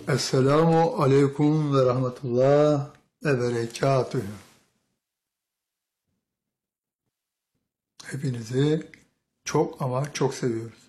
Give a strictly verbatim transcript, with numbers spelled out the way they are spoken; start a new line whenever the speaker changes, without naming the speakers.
Esselamu aleyküm ve rahmetullah ve berekatühü. Hepinizi çok ama çok seviyoruz.